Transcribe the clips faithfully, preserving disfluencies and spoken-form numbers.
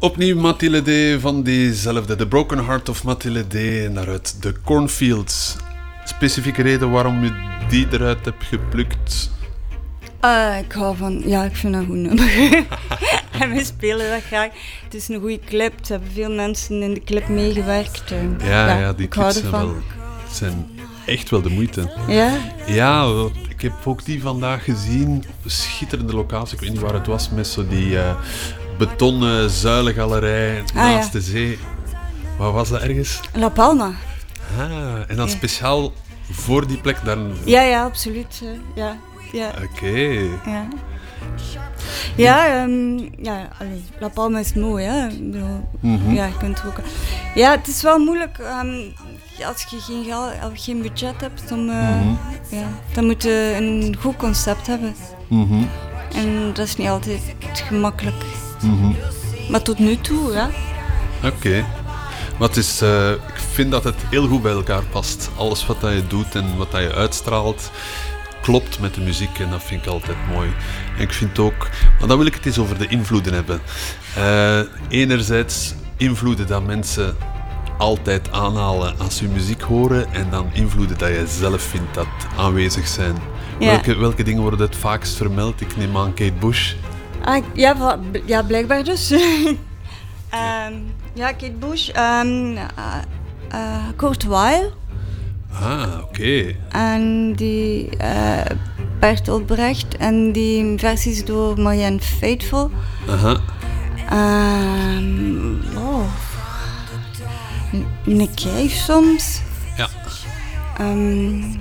Opnieuw Mathilde van diezelfde, The Broken Heart of Mathilde, en daaruit The Cornfields. Specifieke reden waarom je die eruit hebt geplukt? Uh, ik hou van... Ja, ik vind dat een goed nummer. En we spelen dat graag. Het is een goede clip. Er hebben veel mensen in de clip meegewerkt. En, ja, ja, ja, die clips zijn, wel, zijn echt wel de moeite. Ja? Ja, ik heb ook die vandaag gezien. Schitterende locatie. Ik weet niet waar het was, met zo die uh, betonnen zuilengalerij ah, naast ja. de zee. Waar was dat ergens? La Palma. Ah, en dan ja. speciaal voor die plek dan... Ja, ja, absoluut. Ja. Ja. Oké. Okay. Ja, ja, um, ja allee, La Palma is mooi, hè. Mm-hmm. Ja, je kunt ook... Ja, het is wel moeilijk um, als je geen, geld, als je geen budget hebt, om, uh, mm-hmm. ja, dan moet je een goed concept hebben. Mm-hmm. En dat is niet altijd gemakkelijk. Mm-hmm. Maar tot nu toe, ja. Oké. Okay. Maar het is, uh, ik vind dat het heel goed bij elkaar past. Alles wat dat je doet en wat dat je uitstraalt, klopt met de muziek en dat vind ik altijd mooi. En ik vind ook, maar dan wil ik het eens over de invloeden hebben. Uh, enerzijds invloeden dat mensen altijd aanhalen als ze muziek horen en dan invloeden dat je zelf vindt dat aanwezig zijn. Ja. Welke, welke dingen worden het vaakst vermeld? Ik neem aan Kate Bush. Ah, ja, ja, blijkbaar dus. um, ja, Kate Bush. Um, uh, uh, Kurt Weill. Ah, oké. Okay. En die uh, Bertolt Brecht en die versies door Marianne Faithfull. Aha. Um, oh. Nick Cave soms. Ja. Um,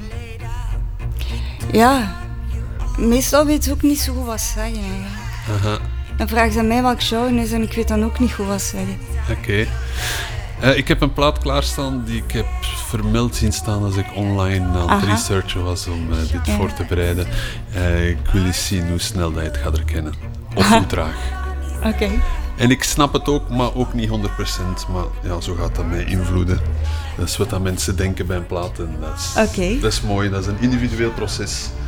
ja. Meestal weet ze ook niet zo goed wat zeggen. Aha. Dan vragen ze aan mij welk genre is en ik weet dan ook niet goed wat zeggen. Oké. Okay. Uh, ik heb een plaat klaarstaan die ik heb vermeld zien staan als ik online aan het Aha. researchen was om uh, dit ja. voor te bereiden. Uh, ik wil eens zien hoe snel dat je het gaat herkennen. Of hoe traag. Oké. Okay. En ik snap het ook, maar ook niet honderd procent. Maar ja, zo gaat dat met invloeden. Dat is wat dat mensen denken bij een plaat. En dat is, okay. dat is mooi, dat is een individueel proces.